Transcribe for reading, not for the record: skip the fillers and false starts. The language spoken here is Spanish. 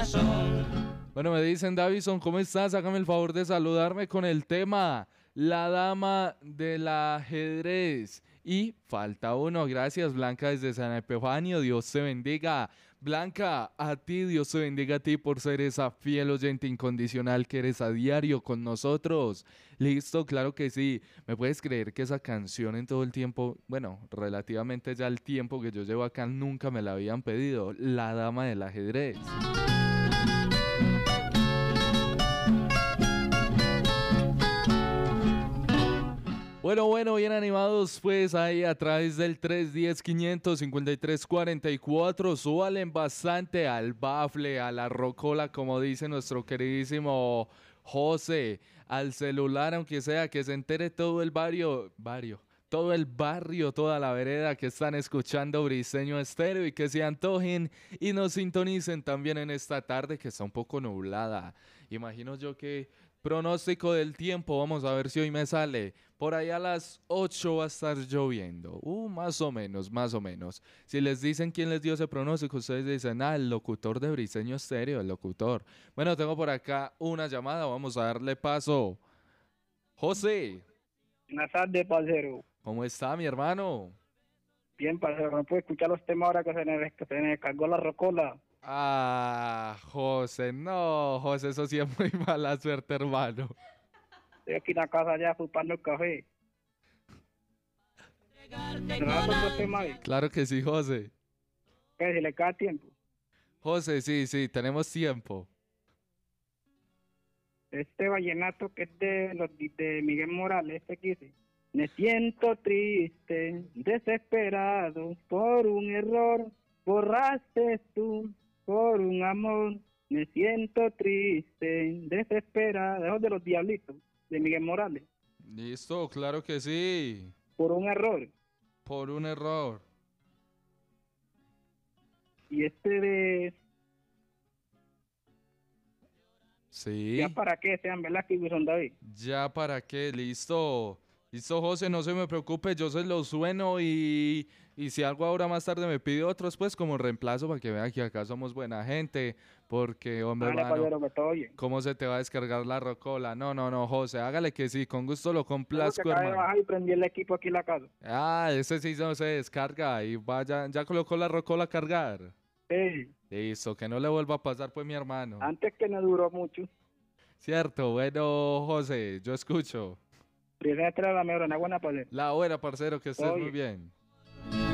Bueno, me dicen, Davison, ¿cómo estás? Hágame el favor de saludarme con el tema La Dama del Ajedrez. Y falta uno, gracias Blanca desde San Epifanio, Dios te bendiga. Blanca, a ti, Dios te bendiga a ti por ser esa fiel oyente incondicional que eres a diario con nosotros. Listo, claro que sí. ¿Me puedes creer que esa canción en todo el tiempo, bueno, relativamente ya el tiempo que yo llevo acá, nunca me la habían pedido? La Dama del Ajedrez. Bueno, bien animados pues ahí a través del 310-553-44, súbalen bastante al bafle, a la rocola, como dice nuestro queridísimo José, al celular, aunque sea que se entere todo el todo el barrio, toda la vereda que están escuchando Briseño Estéreo y que se antojen y nos sintonicen también en esta tarde que está un poco nublada. Imagino yo que pronóstico del tiempo, vamos a ver si hoy me sale. Por ahí a las 8 va a estar lloviendo. Más o menos, más o menos. Si les dicen quién les dio ese pronóstico, ustedes dicen, el locutor de Briseño Estéreo, el locutor. Bueno, tengo por acá una llamada, vamos a darle paso. José, Buenas tardes, parcero. ¿cómo está mi hermano? Bien, parcero, no puedo escuchar los temas ahora que se me cargó la rocola. José, no, José, eso sí es muy mala suerte, hermano. Estoy aquí en la casa ya chupando el café. ¿Me das otro tema ahí? Claro que sí, José. ¿Qué? Si le queda tiempo. José, sí, tenemos tiempo. Este vallenato que es de Miguel Morales, este que dice: me siento triste, desesperado, por un error, borraste tú, por un amor. Me siento triste, desesperado. Eso de los Diablitos, de Miguel Morales. Listo, claro que sí. Por un error. Por un error. Y este de... Sí. ¿Ya para qué sean Velázquez y Wilson David? Ya para qué, listo. Listo, José, no se me preocupe, yo se lo sueno y si algo ahora más tarde me pide otros, pues como reemplazo para que vea que acá somos buena gente, porque, hombre, Dale, hermano, caballero, que todo oye. ¿cómo se te va a descargar la rocola? No, José, hágale que sí, con gusto lo Tengo que complazco, acabé de hermano. bajar y prendí el equipo aquí en la casa. Ese sí no se descarga y vaya, ya colocó la rocola a cargar. Sí, Listo, que no le vuelva a pasar, pues, mi hermano. antes que no duró mucho. Cierto, bueno, José, yo escucho. Primera estrella de la mejor, una buena para él. La buena, parcero, que estés Todo muy bien. bien.